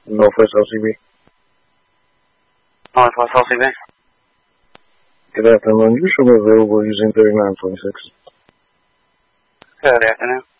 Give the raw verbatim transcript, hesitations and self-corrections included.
Northwest L C B. Northwest L C B. Good afternoon. You should be available using thirty-nine twenty-six. Good afternoon.